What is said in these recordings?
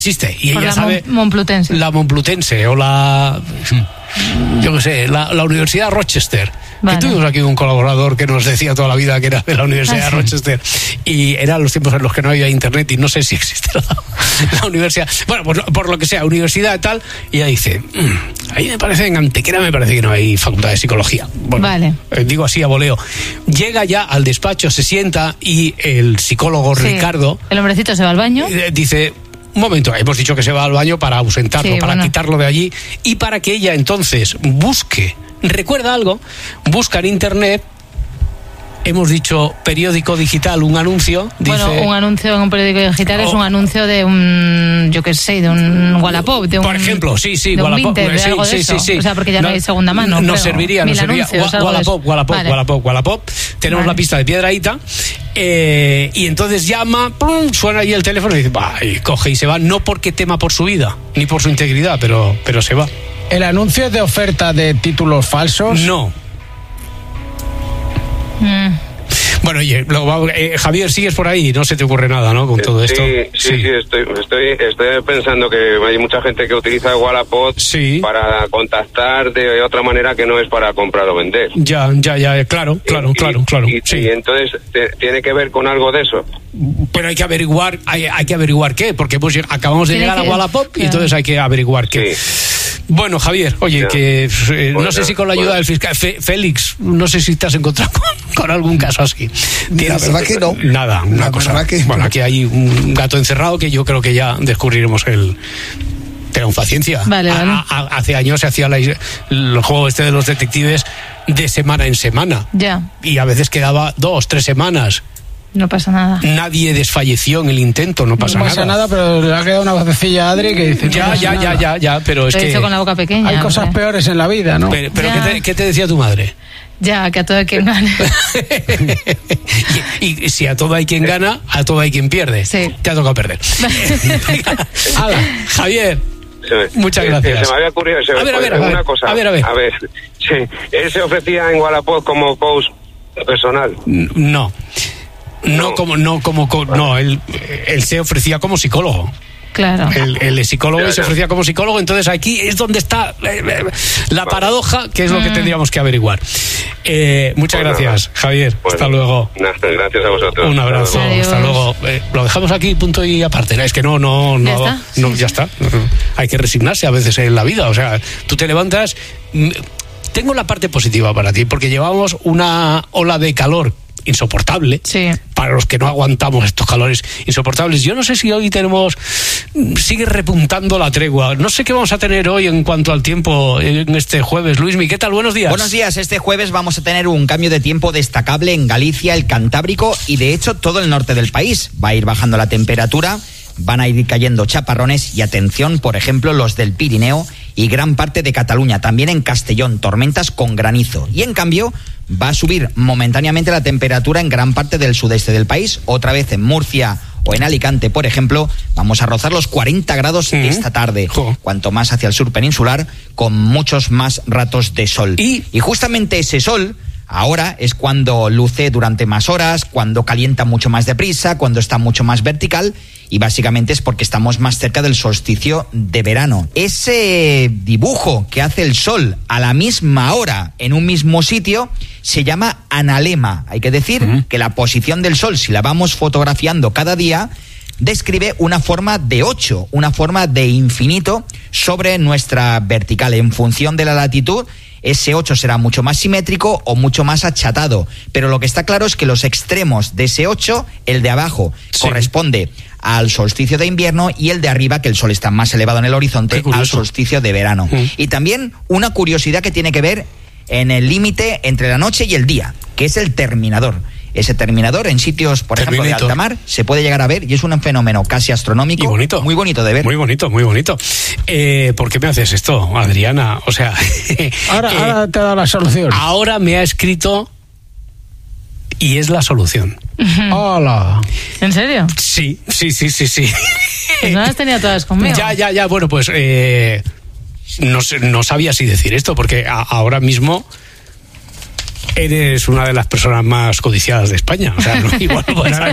existe. Y por ella la sabe... Momplutense. La Momplutense o la... Yo qué sé, la Universidad de Rochester. Vale. Que tuvimos aquí un colaborador que nos decía toda la vida que era de la Universidad de Rochester. Y eran los tiempos en los que no había internet y no sé si existe la universidad. Bueno, pues por lo que sea, universidad y tal. Y ella dice, ahí me parece, en Antequera me parece que no hay facultad de psicología. Bueno, vale. Digo así a voleo. Llega ya al despacho, se sienta y el psicólogo Ricardo... El hombrecito se va al baño. Dice... Un momento, hemos dicho que se va al baño para ausentarlo, para quitarlo de allí y para que ella entonces busque, recuerda algo, busca en internet, hemos dicho periódico digital, un anuncio, dice... Bueno, un anuncio en un periódico digital es un anuncio de un, yo qué sé, de un Wallapop, de un... Por ejemplo, sí, de Wallapop, un Vinted, de algo de eso. O sea, porque ya no hay segunda mano. No serviría. Wallapop. Tenemos la pista de Piedrahíta. Y entonces llama, ¡pum!, suena ahí el teléfono y dice, y coge y se va, no porque tema por su vida, ni por su integridad, pero se va. ¿El anuncio es de oferta de títulos falsos? No. Bueno, oye, Javier, sigues por ahí, no se te ocurre nada, ¿no? Con todo esto. Sí, estoy pensando que hay mucha gente que utiliza Wallapop para contactar de otra manera que no es para comprar o vender. Ya, claro. Y entonces tiene que ver con algo de eso. Pero hay que averiguar qué, porque pues acabamos de llegar a Wallapop y entonces hay que averiguar qué. Bueno, Javier, oye, no sé si con la ayuda del fiscal Félix, no sé si te has encontrado con algún caso así. La verdad que no. Nada, una cosa. Bueno, aquí hay un gato encerrado que yo creo que ya descubriremos Tengan paciencia. Vale. Hace años se hacía el juego de los detectives de semana en semana. Ya. Y a veces quedaba 2, 3 semanas. No pasa nada. Nadie desfalleció en el intento, no pasa nada, pero le ha quedado una vocecilla a Adri que dice... Ya, pero es que... con la boca pequeña. Hay cosas peores en la vida, ¿no? Pero ¿qué te decía tu madre? Ya, que a todo hay quien gane. y si a todo hay quien gana, a todo hay quien pierde. Sí. Te ha tocado perder. Hala, Javier, muchas gracias. Se me había ocurrido una cosa. A ver. Sí, ¿él se ofrecía en Wallapop como coach personal? No, él se ofrecía como psicólogo. Claro. El psicólogo se ofrecía como psicólogo, entonces aquí es donde está la paradoja, que es lo que tendríamos que averiguar. Muchas gracias, Javier. Hasta luego. Gracias a vosotros. Un abrazo. Hasta luego. Lo dejamos aquí, punto y aparte. Es que ya está. Hay que resignarse a veces en la vida. O sea, tú te levantas. Tengo la parte positiva para ti, porque llevamos una ola de calor insoportable, para los que no aguantamos estos calores insoportables. Yo no sé si hoy sigue repuntando la tregua. No sé qué vamos a tener hoy en cuanto al tiempo en este jueves. Luismi, ¿qué tal? Buenos días. Buenos días. Este jueves vamos a tener un cambio de tiempo destacable en Galicia, el Cantábrico y de hecho todo el norte del país. Va a ir bajando la temperatura, van a ir cayendo chaparrones y atención, por ejemplo, los del Pirineo y gran parte de Cataluña, también en Castellón, tormentas con granizo. Y en cambio va a subir momentáneamente la temperatura en gran parte del sudeste del país. Otra vez en Murcia o en Alicante, por ejemplo, vamos a rozar los 40 grados esta tarde. Cuanto más hacia el sur peninsular, con muchos más ratos de sol. Y justamente ese sol ahora es cuando luce durante más horas, cuando calienta mucho más deprisa, cuando está mucho más vertical, y básicamente es porque estamos más cerca del solsticio de verano. Ese dibujo que hace el sol a la misma hora en un mismo sitio se llama analema. Hay que decir que la posición del sol, si la vamos fotografiando cada día, describe una forma de 8, una forma de infinito sobre nuestra vertical. En función de la latitud, ese 8 será mucho más simétrico o mucho más achatado. Pero lo que está claro es que los extremos de ese 8, el de abajo, corresponde al solsticio de invierno y el de arriba, que el sol está más elevado en el horizonte, al solsticio de verano. Y también una curiosidad que tiene que ver en el límite entre la noche y el día, que es el terminador. Ese terminador en sitios, por ejemplo, de alta mar, se puede llegar a ver y es un fenómeno casi astronómico. Y bonito. Muy bonito de ver. Muy bonito. ¿Por qué me haces esto, Adriana? O sea... ahora te he dado la solución. Ahora me ha escrito y es la solución. ¡Hola! ¿En serio? Sí. Pues no las tenía todas conmigo. Ya. Bueno, pues no sabía si decir esto, porque ahora mismo... eres una de las personas más codiciadas de España. O sea, no, igual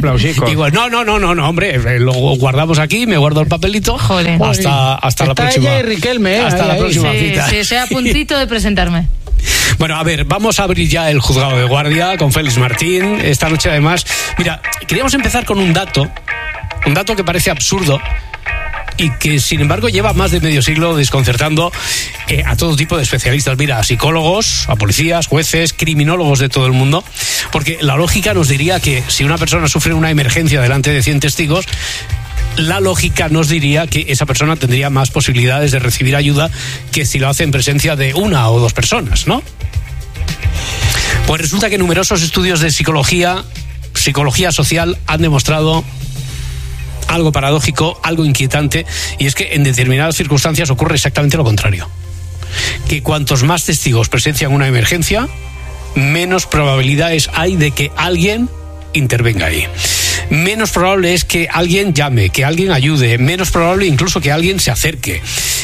no, hombre, lo guardamos aquí, me guardo el papelito. Joder. Hasta la próxima. Ella y Riquelme, hasta la próxima cita. Sí, sea a puntito de presentarme. Bueno, a ver, vamos a abrir ya el juzgado de guardia con Félix Martín. Esta noche, además, mira, queríamos empezar con un dato que parece absurdo y que, sin embargo, lleva más de medio siglo desconcertando a todo tipo de especialistas. Mira, a psicólogos, a policías, jueces, criminólogos de todo el mundo, porque la lógica nos diría que si una persona sufre una emergencia delante de 100 testigos, la lógica nos diría que esa persona tendría más posibilidades de recibir ayuda que si lo hace en presencia de una o dos personas, ¿no? Pues resulta que numerosos estudios de psicología social han demostrado algo paradójico, algo inquietante, y es que en determinadas circunstancias ocurre exactamente lo contrario. Que cuantos más testigos presencian una emergencia, menos probabilidades hay de que alguien intervenga ahí. Menos probable es que alguien llame, que alguien ayude, menos probable incluso que alguien se acerque.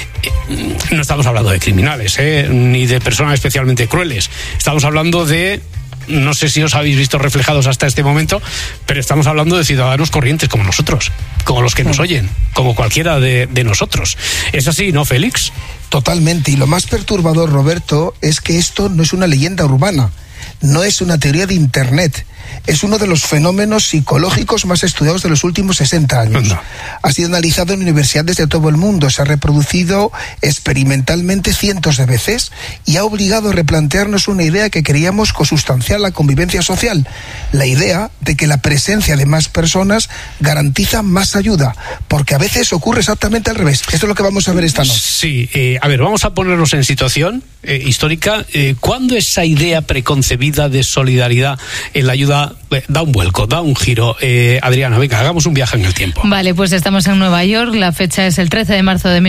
No estamos hablando de criminales, ni de personas especialmente crueles. Estamos hablando de... No sé si os habéis visto reflejados hasta este momento, pero estamos hablando de ciudadanos corrientes como nosotros, como los que nos oyen, como cualquiera de nosotros. ¿Es así, no, Félix? Totalmente. Y lo más perturbador, Roberto, es que esto no es una leyenda urbana, no es una teoría de Internet. Es uno de los fenómenos psicológicos más estudiados de los últimos 60 años. No. Ha sido analizado en universidades de todo el mundo, se ha reproducido experimentalmente cientos de veces y ha obligado a replantearnos una idea que creíamos consustancial a la convivencia social. La idea de que la presencia de más personas garantiza más ayuda, porque a veces ocurre exactamente al revés. Esto es lo que vamos a ver esta noche. Sí, a ver, vamos a ponernos en situación histórica. ¿Cuándo esa idea preconcebida de solidaridad en la ayuda da un vuelco, da un giro? Adriana, venga, hagamos un viaje en el tiempo. Vale, pues estamos en Nueva York, la fecha es el 13 de marzo de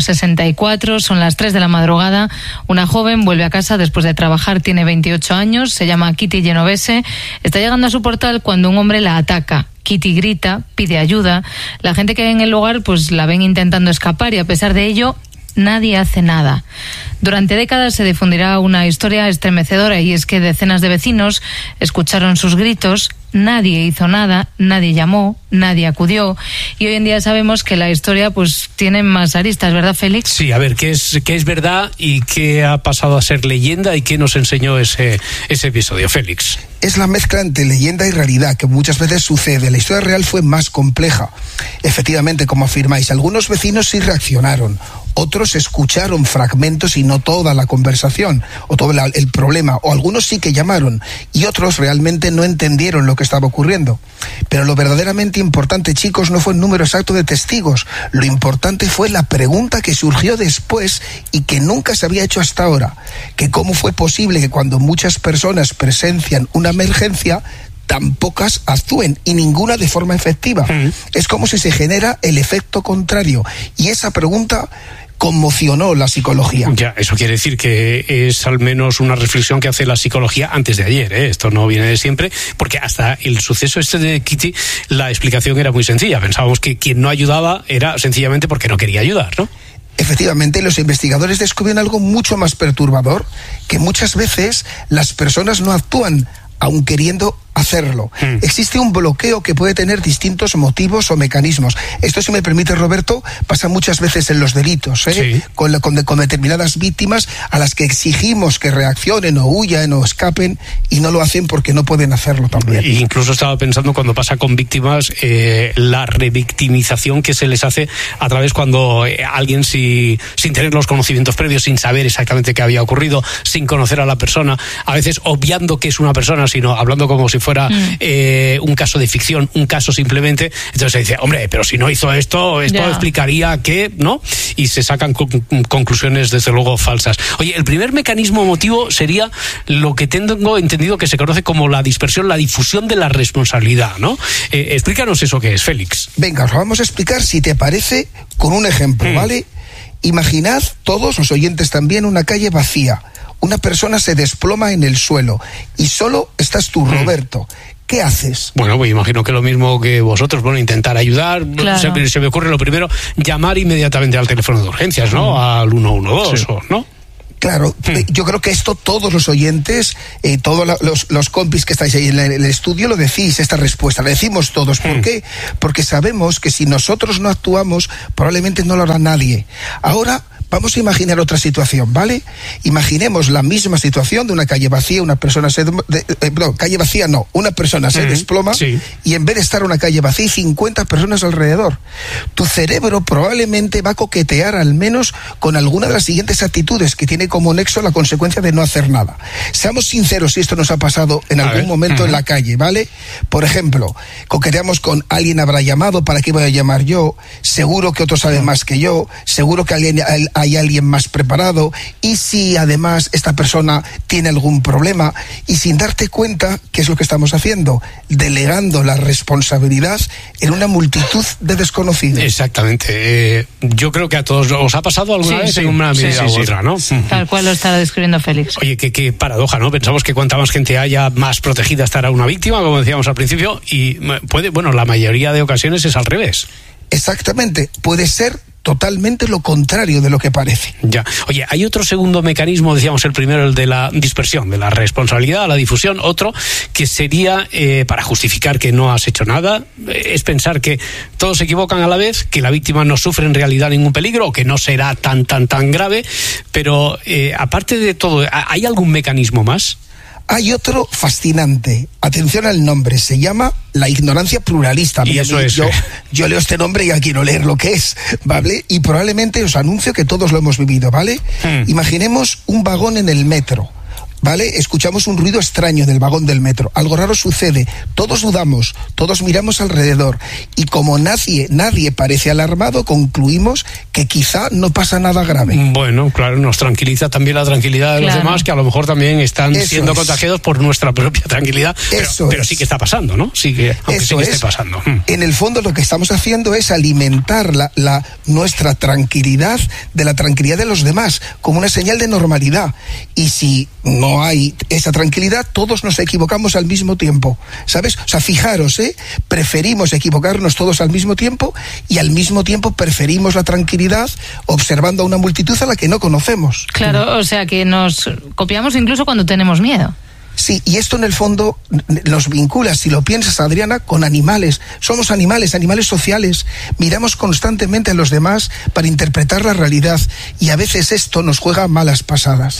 1964, son las 3 de la madrugada, una joven vuelve a casa después de trabajar, tiene 28 años, se llama Kitty Genovese, está llegando a su portal cuando un hombre la ataca. Kitty grita, pide ayuda, la gente que hay en el lugar pues la ven intentando escapar y a pesar de ello nadie hace nada. Durante décadas se difundirá una historia estremecedora y es que decenas de vecinos escucharon sus gritos, nadie hizo nada, nadie llamó, nadie acudió y hoy en día sabemos que la historia pues tiene más aristas, ¿verdad, Félix? Sí, a ver, ¿qué es verdad y qué ha pasado a ser leyenda y qué nos enseñó ese episodio, Félix? Es la mezcla entre leyenda y realidad que muchas veces sucede. La historia real fue más compleja. Efectivamente, como afirmáis, algunos vecinos sí reaccionaron, otros escucharon fragmentos y no toda la conversación o todo el problema, o algunos sí que llamaron y otros realmente no entendieron lo que estaba ocurriendo. Pero lo verdaderamente importante, chicos, no fue el número exacto de testigos, lo importante fue la pregunta que surgió después y que nunca se había hecho hasta ahora, que cómo fue posible que cuando muchas personas presencian una emergencia tan pocas actúen y ninguna de forma efectiva. Es como si se genera el efecto contrario y esa pregunta conmocionó la psicología. Ya, eso quiere decir que es al menos una reflexión que hace la psicología antes de ayer, ¿eh? Esto no viene de siempre, porque hasta el suceso este de Kitty, la explicación era muy sencilla. Pensábamos que quien no ayudaba era sencillamente porque no quería ayudar, ¿no? Efectivamente, los investigadores descubrieron algo mucho más perturbador, que muchas veces las personas no actúan aun queriendo hacerlo. Existe un bloqueo que puede tener distintos motivos o mecanismos. Esto, si me permite, Roberto, pasa muchas veces en los delitos, sí. con determinadas víctimas a las que exigimos que reaccionen o huyan o escapen y no lo hacen porque no pueden hacerlo también. Incluso estaba pensando cuando pasa con víctimas, la revictimización que se les hace a través cuando alguien sin tener los conocimientos previos, sin saber exactamente qué había ocurrido, sin conocer a la persona, a veces obviando que es una persona, sino hablando como si fuera un caso de ficción, un caso simplemente, entonces se dice, hombre, pero si no hizo esto explicaría que, ¿no? Y se sacan conclusiones desde luego falsas. Oye, el primer mecanismo emotivo sería lo que tengo entendido que se conoce como la dispersión, la difusión de la responsabilidad, ¿no? Explícanos eso que es, Félix. Venga, os lo vamos a explicar, si te parece, con un ejemplo, ¿vale? Imaginad, todos los oyentes también, una calle vacía. Una persona se desploma en el suelo y solo estás tú, Roberto. ¿Qué haces? Bueno, pues imagino que lo mismo que vosotros, bueno, intentar ayudar. Claro. Se me ocurre lo primero, llamar inmediatamente al teléfono de urgencias, ¿no? Al 112, sí. ¿no? Claro, yo creo que esto todos los oyentes, todos los compis que estáis ahí en el estudio lo decís, esta respuesta, la decimos todos. ¿Por qué? Porque sabemos que si nosotros no actuamos, probablemente no lo hará nadie. Ahora vamos a imaginar otra situación, ¿vale? Imaginemos la misma situación de una calle vacía, una persona una persona se desploma y en vez de estar una calle vacía, 50 personas alrededor. Tu cerebro probablemente va a coquetear al menos con alguna de las siguientes actitudes que tiene como nexo la consecuencia de no hacer nada. Seamos sinceros si esto nos ha pasado en algún momento en la calle, ¿vale? Por ejemplo, coqueteamos con alguien habrá llamado, ¿para qué voy a llamar yo? Seguro que otro sabe más que yo, seguro que hay alguien más preparado, y si además esta persona tiene algún problema, y sin darte cuenta, ¿qué es lo que estamos haciendo? Delegando la responsabilidad en una multitud de desconocidos. Exactamente. Yo creo que a todos os ha pasado alguna vez en una medida u otra, ¿no? Tal cual lo está describiendo Félix. Oye, qué paradoja, ¿no? Pensamos que cuanta más gente haya, más protegida estará una víctima, como decíamos al principio, y la mayoría de ocasiones es al revés. Exactamente, puede ser totalmente lo contrario de lo que parece. Ya. Oye, hay otro segundo mecanismo, decíamos el primero, el de la dispersión, de la responsabilidad, la difusión. Otro que sería, para justificar que no has hecho nada, es pensar que todos se equivocan a la vez, que la víctima no sufre en realidad ningún peligro, o que no será tan grave. Pero, aparte de todo, ¿hay algún mecanismo más? Hay otro fascinante. Atención al nombre. Se llama la ignorancia pluralista. Y eso es. Yo leo este nombre y ya quiero leer lo que es, ¿vale? Y probablemente os anuncio que todos lo hemos vivido, ¿vale? Imaginemos un vagón en el metro, ¿vale? Escuchamos un ruido extraño del vagón del metro. Algo raro sucede. Todos dudamos, todos miramos alrededor. Y como nadie parece alarmado, concluimos que quizá no pasa nada grave. Bueno, claro, nos tranquiliza también la tranquilidad de los demás, que a lo mejor también están siendo contagiados por nuestra propia tranquilidad. Pero sí que está pasando, ¿no? Sí que, aunque sí que esté pasando. En el fondo lo que estamos haciendo es alimentar nuestra tranquilidad de la tranquilidad de los demás, como una señal de normalidad. Y si no hay esa tranquilidad, todos nos equivocamos al mismo tiempo, ¿sabes? O sea, fijaros, preferimos equivocarnos todos al mismo tiempo, y al mismo tiempo preferimos la tranquilidad observando a una multitud a la que no conocemos. Claro, o sea que nos copiamos incluso cuando tenemos miedo. Sí, y esto en el fondo nos vincula, si lo piensas, Adriana, con animales. Somos animales sociales. Miramos constantemente a los demás para interpretar la realidad, y a veces esto nos juega malas pasadas.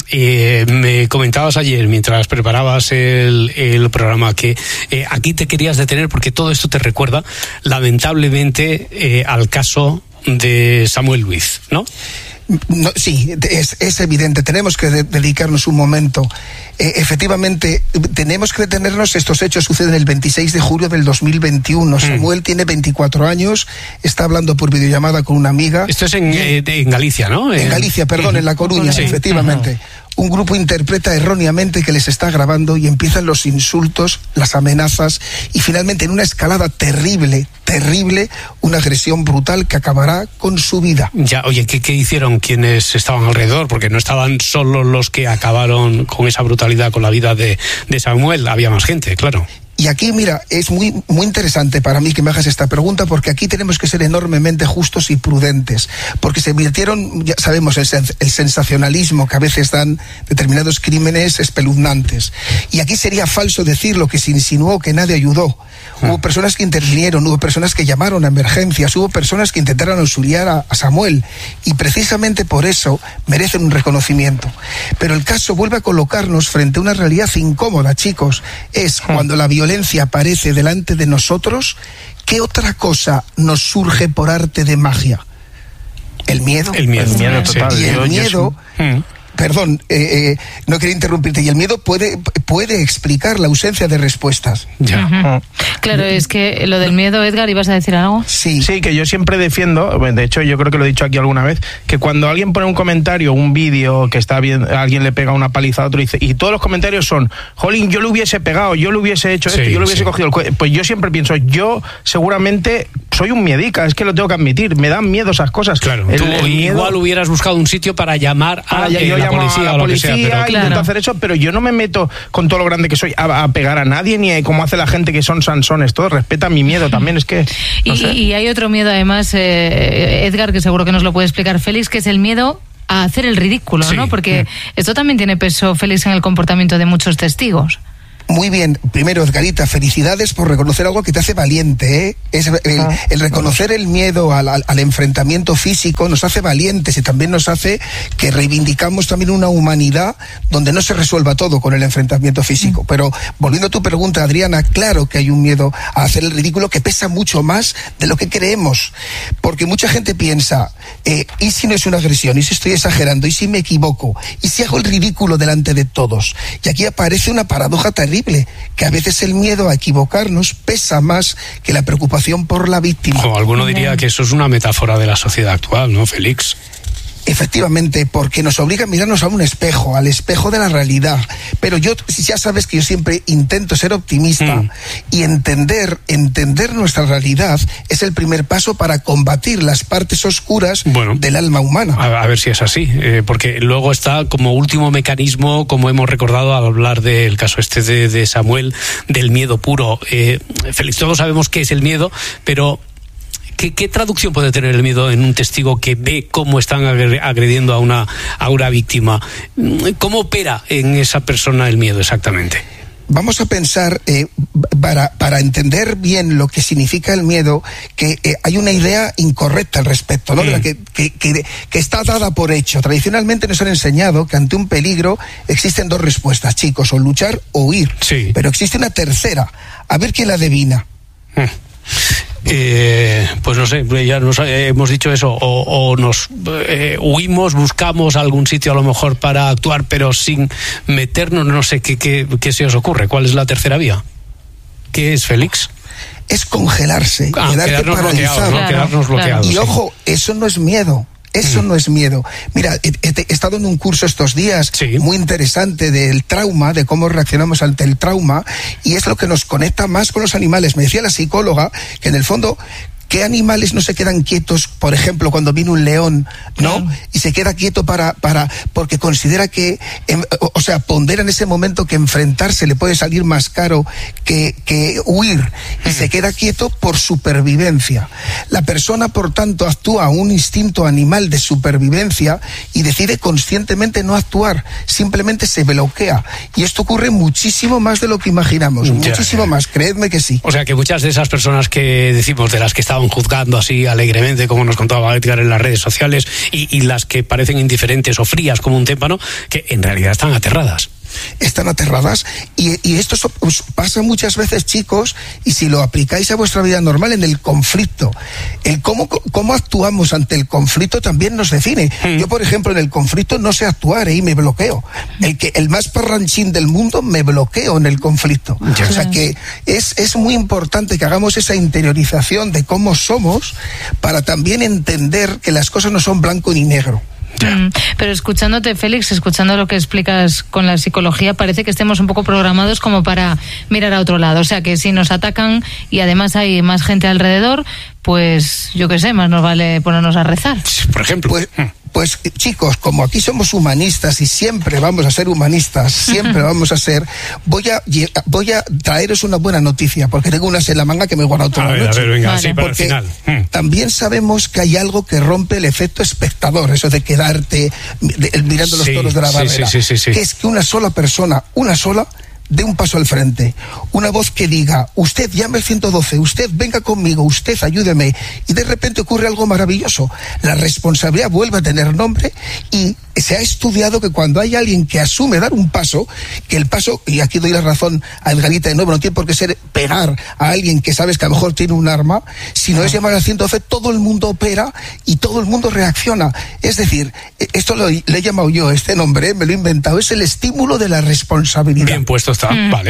Me comentabas ayer, mientras preparabas el programa, que aquí te querías detener porque todo esto te recuerda, lamentablemente, al caso de Samuel Luiz, ¿no? No, sí, es evidente, tenemos que dedicarnos un momento. Efectivamente, tenemos que detenernos. Estos hechos suceden el 26 de julio del 2021. Samuel tiene 24 años, está hablando por videollamada con una amiga. Esto es en Galicia, ¿no? En Galicia, perdón, en La Coruña, efectivamente. Un grupo interpreta erróneamente que les está grabando, y empiezan los insultos, las amenazas, y finalmente, en una escalada terrible, una agresión brutal que acabará con su vida. Ya, oye, ¿qué hicieron quienes estaban alrededor? Porque no estaban solo los que acabaron con esa brutalidad con la vida de Samuel, había más gente, claro. Y aquí, mira, es muy interesante para mí que me hagas esta pregunta, porque aquí tenemos que ser enormemente justos y prudentes, porque se virtieron, ya sabemos, el sensacionalismo que a veces dan determinados crímenes espeluznantes. Y aquí sería falso decir lo que se insinuó, que nadie ayudó. Hubo personas que intervinieron, hubo personas que llamaron a emergencias, hubo personas que intentaron auxiliar a Samuel, y precisamente por eso merecen un reconocimiento. Pero el caso vuelve a colocarnos frente a una realidad incómoda, chicos. Es cuando la violencia aparece delante de nosotros, ¿qué otra cosa nos surge por arte de magia? El miedo. El miedo total. Y el miedo... Perdón, no quería interrumpirte. Y el miedo puede explicar la ausencia de respuestas. Ya. Claro, es que lo del miedo, Edgar, ¿ibas a decir algo? Sí, que yo siempre defiendo, de hecho yo creo que lo he dicho aquí alguna vez, que cuando alguien pone un comentario, un vídeo que está bien, alguien le pega una paliza a otro, y todos los comentarios son, jolín, yo lo hubiese pegado, yo lo hubiese hecho esto, yo lo hubiese cogido el cuello. Pues yo siempre pienso, yo seguramente soy un miedica, es que lo tengo que admitir, me dan miedo esas cosas. Claro, tú igual hubieras buscado un sitio para llamar a la policía o lo que sea, pero intento hacer eso, pero yo no me meto con todo lo grande que soy a pegar a nadie, ni como hace la gente que son sansones, todo respeta mi miedo también, es que no sé. Y hay otro miedo además, Edgar, que seguro que nos lo puede explicar Félix, que es el miedo a hacer el ridículo, ¿no? Porque esto también tiene peso, Félix, en el comportamiento de muchos testigos. Muy bien, primero, Edgarita, felicidades por reconocer algo que te hace valiente, ¿eh? El reconocer el miedo al enfrentamiento físico nos hace valientes y también nos hace que reivindicamos también una humanidad donde no se resuelva todo con el enfrentamiento físico. Pero volviendo a tu pregunta, Adriana, claro que hay un miedo a hacer el ridículo que pesa mucho más de lo que creemos, porque mucha gente piensa, ¿y si no es una agresión? ¿Y si estoy exagerando? ¿Y si me equivoco? ¿Y si hago el ridículo delante de todos? Y aquí aparece una paradoja terrible, que a veces el miedo a equivocarnos pesa más que la preocupación por la víctima. Alguno diría que eso es una metáfora de la sociedad actual, ¿no, Félix? Efectivamente, porque nos obliga a mirarnos a un espejo, al espejo de la realidad. Pero yo, ya sabes que yo siempre intento ser optimista y entender nuestra realidad es el primer paso para combatir las partes oscuras del alma humana. A ver si es así, porque luego está como último mecanismo, como hemos recordado al hablar del caso de Samuel, del miedo puro. Félix, todos sabemos qué es el miedo, pero ¿Qué traducción puede tener el miedo en un testigo que ve cómo están agrediendo a una víctima? ¿Cómo opera en esa persona el miedo exactamente? Vamos a pensar, para entender bien lo que significa el miedo, que hay una idea incorrecta al respecto, ¿no? Que está dada por hecho. Tradicionalmente nos han enseñado que ante un peligro existen dos respuestas, chicos, o luchar o huir. Sí. Pero existe una tercera. A ver quién la adivina. Pues no sé, ya nos hemos dicho eso, o nos huimos, buscamos algún sitio a lo mejor para actuar, pero sin meternos, no sé qué se os ocurre. ¿Cuál es la tercera vía? ¿Qué es, Félix? Es congelarse, quedarte paralizado. Quedarnos bloqueados. Y ojo, eso no es miedo. Eso no es miedo. Mira, he estado en un curso estos días muy interesante del trauma, de cómo reaccionamos ante el trauma, y es lo que nos conecta más con los animales. Me decía la psicóloga que en el fondo, ¿qué animales no se quedan quietos, por ejemplo, cuando viene un león, ¿no? Claro. Y se queda quieto porque considera que, pondera en ese momento que enfrentarse le puede salir más caro que huir, y se queda quieto por supervivencia. La persona, por tanto, actúa a un instinto animal de supervivencia y decide conscientemente no actuar, simplemente se bloquea. Y esto ocurre muchísimo más de lo que imaginamos, muchísimo más, creedme que sí. O sea que muchas de esas personas que decimos, de las que estaban juzgando así alegremente, como nos contaba Edgar en las redes sociales, y las que parecen indiferentes o frías como un témpano, que en realidad están aterradas. Están aterradas y esto os pasa muchas veces, chicos, y si lo aplicáis a vuestra vida normal, en el conflicto, el cómo actuamos ante el conflicto también nos define. Yo, por ejemplo, en el conflicto no sé actuar y me bloqueo. El más parranchín del mundo, me bloqueo en el conflicto. O sea que es muy importante que hagamos esa interiorización de cómo somos para también entender que las cosas no son blanco ni negro. Pero escuchándote, Félix, escuchando lo que explicas con la psicología, parece que estemos un poco programados como para mirar a otro lado. O sea, que si nos atacan y además hay más gente alrededor, pues yo qué sé, más nos vale ponernos a rezar. Por ejemplo. Pues chicos, como aquí somos humanistas y siempre vamos a ser humanistas, siempre vamos a ser, voy a traeros una buena noticia, porque tengo unas en la manga que me he guardado toda la noche. A ver, venga, vale. Sí, para el final. También sabemos que hay algo que rompe el efecto espectador, eso de quedarte mirando los toros de la barrera, que es que una sola persona, dé un paso al frente, una voz que diga, usted llame al 112, usted venga conmigo, usted ayúdeme, y de repente ocurre algo maravilloso. La responsabilidad vuelve a tener nombre y se ha estudiado que cuando hay alguien que asume dar un paso, que el paso, y aquí doy la razón a Edgarita de nuevo, no tiene por qué ser pegar a alguien que sabes que a lo mejor tiene un arma, sino es llamar al 112, todo el mundo opera y todo el mundo reacciona. Es decir, esto le he llamado yo, este nombre, me lo he inventado, es el estímulo de la responsabilidad. Bien puesto está, vale.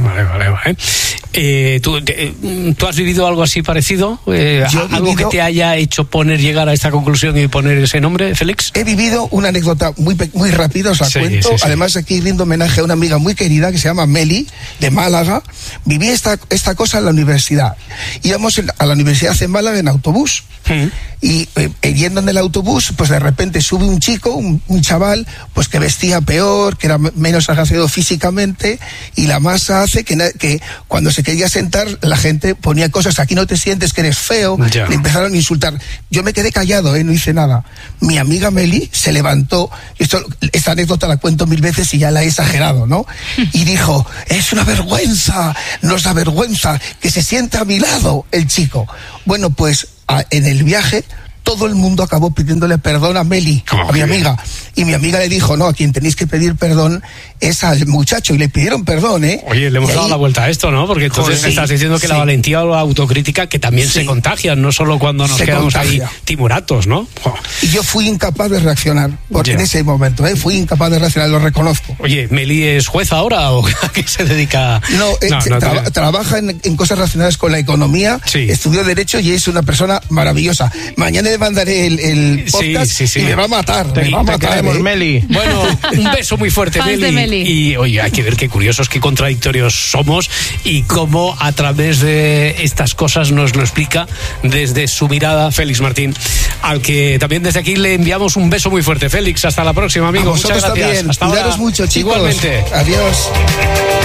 ¿Tú has vivido algo así parecido? ¿Algo que te haya hecho llegar a esta conclusión y poner ese nombre, Félix? He vivido una anécdota muy rápida, os la cuento. Además, aquí rindo homenaje a una amiga muy querida que se llama Meli, de Málaga. Viví esta cosa en la universidad. Íbamos a la universidad en Málaga en autobús. Y yendo en el autobús, pues de repente sube un chico, un chaval, pues que vestía peor, que era menos agraciado físicamente, y la masa hace que cuando se quería sentar, la gente ponía cosas, aquí no te sientes, que eres feo, le empezaron a insultar. Yo me quedé callado, no hice nada. Mi amiga Meli se levantó, esta anécdota la cuento 1000 veces y ya la he exagerado, ¿no? Y dijo, es una vergüenza, nos da vergüenza que se sienta a mi lado el chico. Bueno, pues en el viaje todo el mundo acabó pidiéndole perdón a Meli, a mi amiga. Y mi amiga le dijo, no, a quien tenéis que pedir perdón es al muchacho. Y le pidieron perdón, ¿eh? Oye, le hemos dado la vuelta a esto, ¿no? Porque entonces estás diciendo que la valentía o la autocrítica que también se contagian, no solo cuando nos quedamos ahí timoratos, ¿no? Y yo fui incapaz de reaccionar, porque en ese momento, fui incapaz de reaccionar, lo reconozco. Oye, ¿Meli es jueza ahora o a qué se dedica? Trabaja en cosas relacionadas con la economía, estudió Derecho y es una persona maravillosa. Mañana le mandaré el podcast y me va a matar. Te queremos, Meli. Bueno, un beso muy fuerte, Meli. Y oye, hay que ver qué curiosos, qué contradictorios somos y cómo a través de estas cosas nos lo explica desde su mirada Félix Martín, al que también desde aquí le enviamos un beso muy fuerte. Félix, hasta la próxima, amigo. Muchas gracias. También. Hasta ahora. Cuidaros mucho, chicos. Igualmente. Adiós.